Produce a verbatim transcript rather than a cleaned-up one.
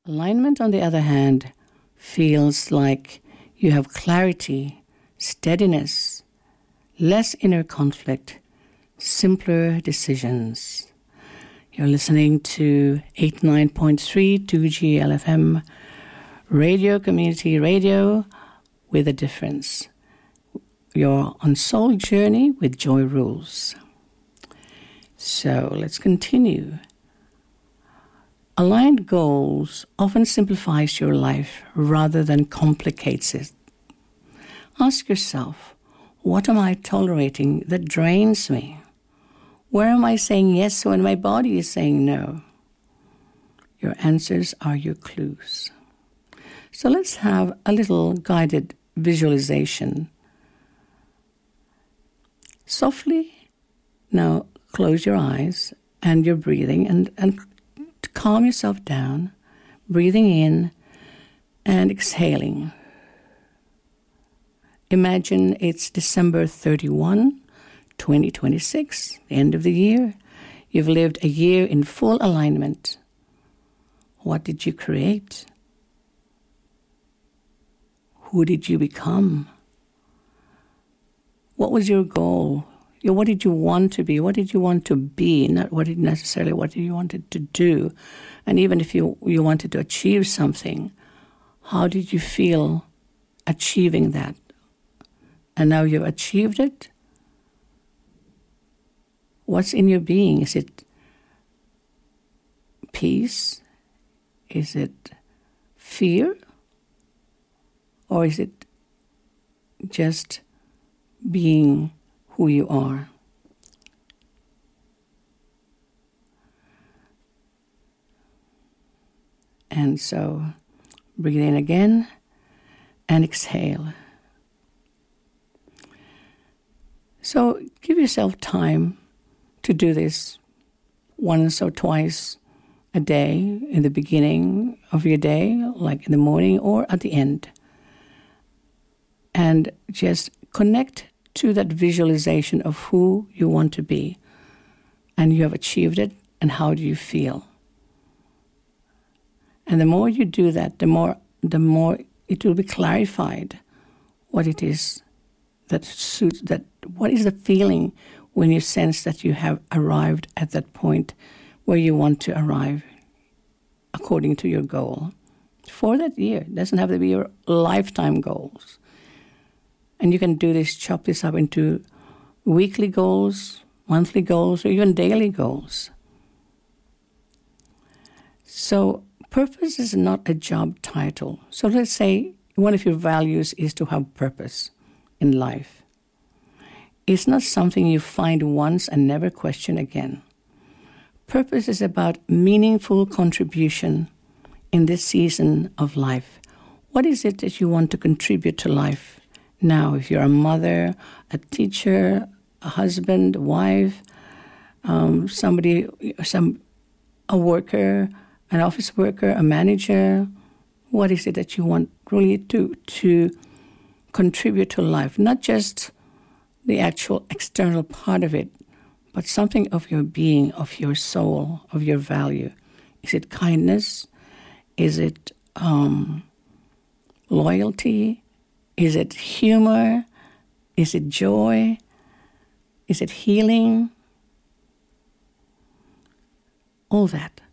Alignment, on the other hand, feels like you have clarity, steadiness, less inner conflict, simpler decisions. You're listening to eighty-nine point three two G L F M Radio, Community Radio with a Difference. You're on Soul Journey with Joy Rules. So let's continue. Aligned goals often simplifies your life rather than complicates it. Ask yourself, what am I tolerating that drains me? Where am I saying yes when my body is saying no? Your answers are your clues. So let's have a little guided visualization. Softly, now close your eyes and you're breathing and, and to calm yourself down, breathing in and exhaling. Imagine it's December thirty-first, twenty twenty-six, the end of the year. You've lived a year in full alignment. What did you create? Who did you become? What was your goal? What did you want to be? What did you want to be? Not what did necessarily what you wanted to do. And even if you, you wanted to achieve something, how did you feel achieving that? And now you've achieved it. What's in your being? Is it peace? Is it fear? Or is it just being who you are? And so breathe in again and exhale. So give yourself time to do this once or twice a day, in the beginning of your day, like in the morning or at the end. And just connect to that visualization of who you want to be. And you have achieved it, and how do you feel? And the more you do that, the more the more it will be clarified what it is that suits that. What is the feeling when you sense that you have arrived at that point where you want to arrive according to your goal for that year? It doesn't have to be your lifetime goals. And you can do this, chop this up into weekly goals, monthly goals, or even daily goals. So purpose is not a job title. So let's say one of your values is to have purpose in life. It's not something you find once and never question again. Purpose is about meaningful contribution in this season of life. What is it that you want to contribute to life? Now, if you're a mother, a teacher, a husband, a wife, um, somebody, some, a worker, an office worker, a manager, what is it that you want really to to contribute to life? Not just the actual external part of it, but something of your being, of your soul, of your value. Is it kindness? Is it um, loyalty? Is it humor? Is it joy? Is it healing? All that.